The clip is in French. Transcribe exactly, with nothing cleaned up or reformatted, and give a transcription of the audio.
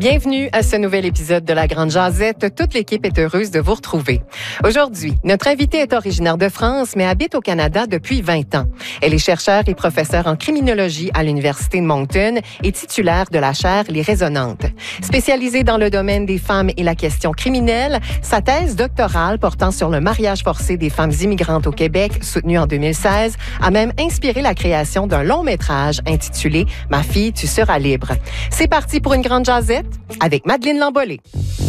Bienvenue à ce nouvel épisode de La Grande Jazette. Toute l'équipe est heureuse de vous retrouver. Aujourd'hui, notre invitée est originaire de France, mais habite au Canada depuis vingt ans. Elle est chercheure et professeure en criminologie à l'Université de Moncton et titulaire de la chaire Les Résonantes. Spécialisée dans le domaine des femmes et la question criminelle, sa thèse doctorale portant sur le mariage forcé des femmes immigrantes au Québec, soutenue en deux mille seize, a même inspiré la création d'un long métrage intitulé « Ma fille, tu seras libre ». C'est parti pour une grande jazette avec Madeleine Lambollet.